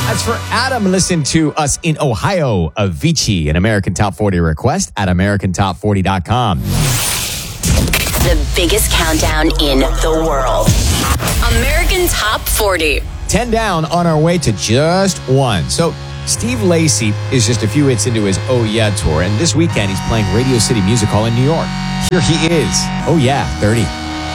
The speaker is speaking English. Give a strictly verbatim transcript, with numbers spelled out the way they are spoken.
As for Adam, listen to us in Ohio, Avicii, an American Top forty request at American Top forty dot com. The biggest countdown in the world. American Top forty. ten down on our way to just one. So Steve Lacy is just a few hits into his Oh Yeah tour, and this weekend he's playing Radio City Music Hall in New York. Here he is. Oh Yeah, thirty.